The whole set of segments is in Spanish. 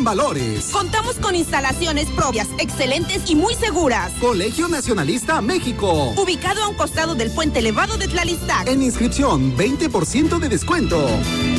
valores. Contamos con instalaciones propias, excelentes y muy seguras. Colegio Nacionalista México. Ubicado a un costado del puente elevado de Tlalistac. En inscripción, 20% de descuento.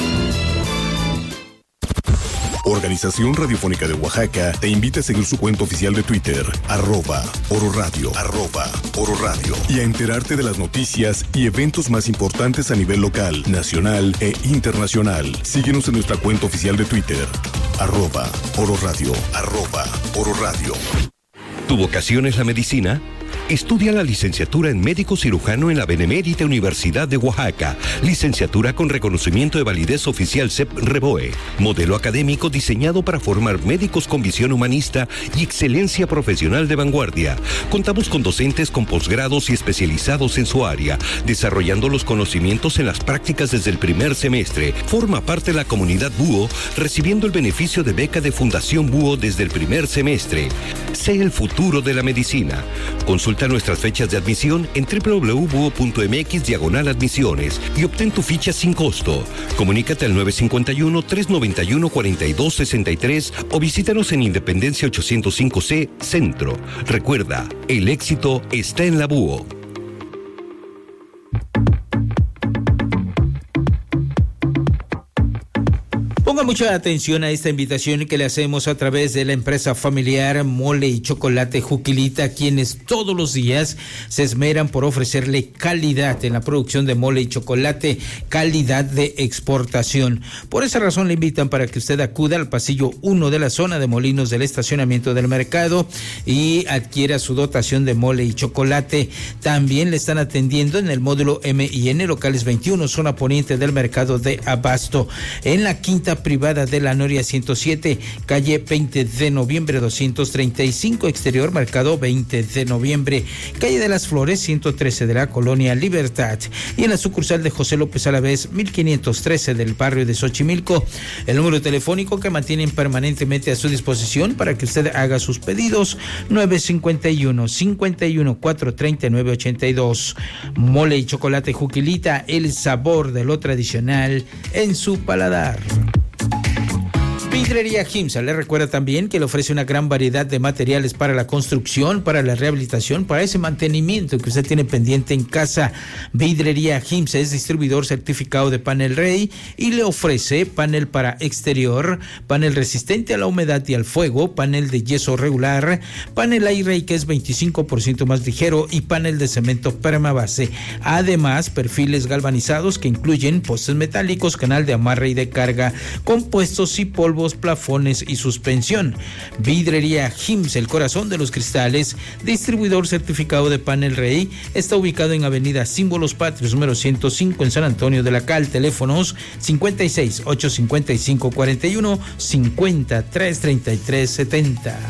Organización Radiofónica de Oaxaca te invita a seguir su cuenta oficial de Twitter, @Oro Radio, @Oro Radio, y a enterarte de las noticias y eventos más importantes a nivel local, nacional e internacional. Síguenos en nuestra cuenta oficial de Twitter, @Oro Radio, @Oro Radio. ¿Tu vocación es la medicina? Estudia la licenciatura en médico cirujano en la Benemérita Universidad de Oaxaca. Licenciatura con reconocimiento de validez oficial CEP-REBOE. Modelo académico diseñado para formar médicos con visión humanista y excelencia profesional de vanguardia. Contamos con docentes con posgrados y especializados en su área, desarrollando los conocimientos en las prácticas desde el primer semestre. Forma parte de la comunidad Búho, recibiendo el beneficio de beca de Fundación Búho desde el primer semestre. Sé el futuro de la medicina. Consulta nuestras fechas de admisión en www.buo.mx/admisiones y obtén tu ficha sin costo. Comunícate al 951-391-4263 o visítanos en Independencia 805C Centro. Recuerda, el éxito está en la Búho. Ponga mucha atención a esta invitación que le hacemos a través de la empresa familiar Mole y Chocolate Juquilita, quienes todos los días se esmeran por ofrecerle calidad en la producción de mole y chocolate, calidad de exportación. Por esa razón le invitan para que usted acuda al pasillo 1 de la zona de molinos del estacionamiento del mercado y adquiera su dotación de mole y chocolate. También le están atendiendo en el módulo M&N, locales 21, zona poniente del mercado de Abasto, en la quinta privada de la Noria 107, calle 20 de noviembre 235, exterior mercado 20 de noviembre, calle de las Flores 113 de la colonia Libertad, y en la sucursal de José López Alavés 1513 del barrio de Xochimilco. El número telefónico que mantienen permanentemente a su disposición para que usted haga sus pedidos, 951-439-82. Mole y Chocolate Juquilita, el sabor de lo tradicional en su paladar. Vidrería Jimsa le recuerda también que le ofrece una gran variedad de materiales para la construcción, para la rehabilitación, para ese mantenimiento que usted tiene pendiente en casa. Vidrería Jimsa es distribuidor certificado de Panel Rey y le ofrece panel para exterior, panel resistente a la humedad y al fuego, panel de yeso regular, panel aire que es 25% más ligero y panel de cemento permabase. Además, perfiles galvanizados que incluyen postes metálicos, canal de amarre y de carga, compuestos y polvos, plafones y suspensión. Vidrería Jims, el corazón de los cristales, distribuidor certificado de Panel Rey, está ubicado en Avenida Símbolos Patrios, número 105 en San Antonio de la Cal. Teléfonos 56 855 41 50 333 70.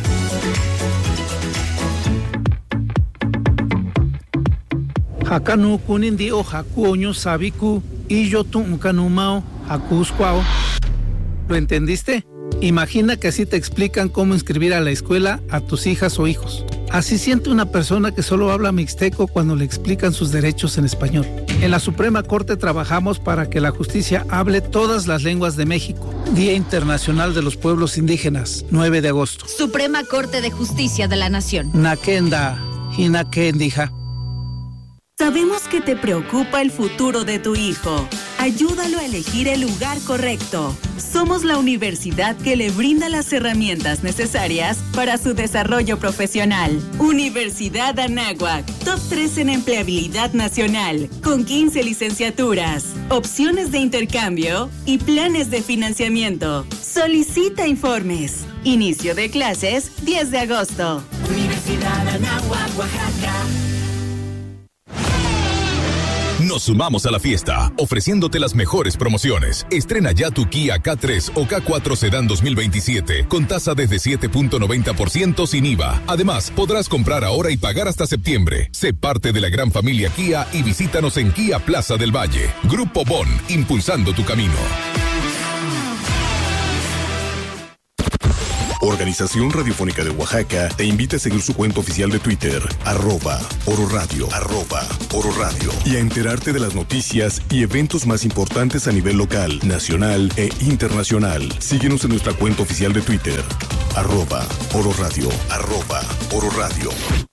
Hakanu kunindi o hakuoño sabiku y yo tu kanumao hakuskwao. ¿Lo entendiste? Imagina que así te explican cómo inscribir a la escuela a tus hijas o hijos. Así siente una persona que solo habla mixteco cuando le explican sus derechos en español. En la Suprema Corte trabajamos para que la justicia hable todas las lenguas de México. Día Internacional de los Pueblos Indígenas, 9 de agosto. Suprema Corte de Justicia de la Nación. Nakenda, hinakendija. Sabemos que te preocupa el futuro de tu hijo. Ayúdalo a elegir el lugar correcto. Somos la universidad que le brinda las herramientas necesarias para su desarrollo profesional. Universidad Anáhuac, top 3 en empleabilidad nacional, con 15 licenciaturas, opciones de intercambio y planes de financiamiento. Solicita informes. Inicio de clases 10 de agosto. Universidad Anáhuac, Oaxaca. Nos sumamos a la fiesta, ofreciéndote las mejores promociones. Estrena ya tu Kia K3 o K4 Sedan 2027, con tasa desde 7.90% sin IVA. Además, podrás comprar ahora y pagar hasta septiembre. Sé parte de la gran familia Kia y visítanos en Kia Plaza del Valle. Grupo Bon, impulsando tu camino. Organización Radiofónica de Oaxaca te invita a seguir su cuenta oficial de Twitter, @Oro Radio, @Oro Radio, y a enterarte de las noticias y eventos más importantes a nivel local, nacional e internacional. Síguenos en nuestra cuenta oficial de Twitter, @Oro Radio, @Oro Radio.